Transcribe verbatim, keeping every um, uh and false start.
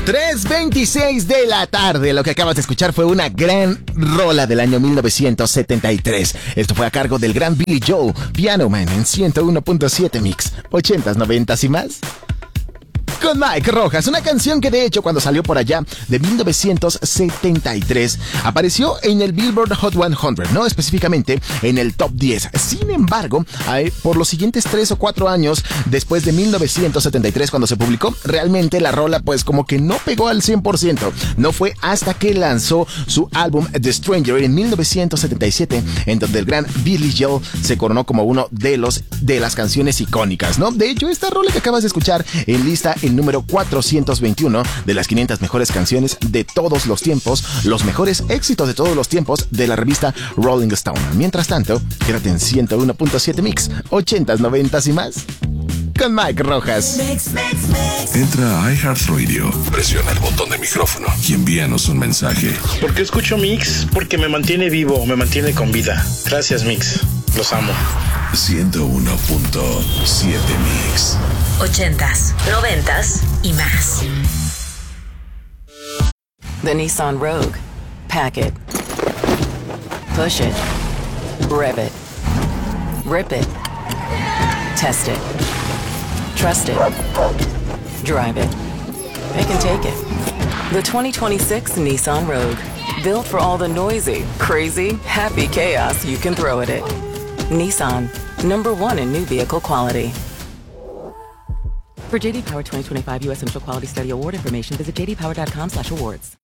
tres veintiséis de la tarde. Lo que acabas de escuchar fue una gran rola del año mil novecientos setenta y tres. Esto fue a cargo del gran Billy Joel, Piano Man en ciento uno punto siete Mix. ochentas, noventas y más. Con Mike Rojas, una canción que de hecho cuando salió por allá de mil novecientos setenta y tres apareció en el Billboard Hot cien, no específicamente en el Top diez. Sin embargo, por los siguientes tres o cuatro años después de mil novecientos setenta y tres cuando se publicó, realmente la rola pues como que no pegó al cien por ciento. No fue hasta que lanzó su álbum The Stranger en mil novecientos setenta y siete en donde el gran Billy Joel se coronó como uno de los de las canciones icónicas, ¿no? De hecho, esta rola que acabas de escuchar en lista el número cuatrocientos veintiuno de las quinientas mejores canciones de todos los tiempos, los mejores éxitos de todos los tiempos de la revista Rolling Stone. Mientras tanto, quédate en ciento uno punto siete Mix, ochentas, noventas y más, con Mike Rojas. Mix, mix, mix. Entra a iHeartRadio, presiona el botón de micrófono y envíanos un mensaje. ¿Por qué escucho Mix? Porque me mantiene vivo, me mantiene con vida. Gracias, Mix. Los amo. ciento uno punto siete Mix. Ochentas, noventas y más. The Nissan Rogue. Pack it. Push it. Rev it. Rip it. Test it. Trust it. Drive it. It can take it. The twenty twenty-six Nissan Rogue. Built for all the noisy, crazy, happy chaos you can throw at it. Nissan. Number one in new vehicle quality. For J D Power twenty twenty-five U S Initial Quality Study Award information, visit j d power dot com slash awards.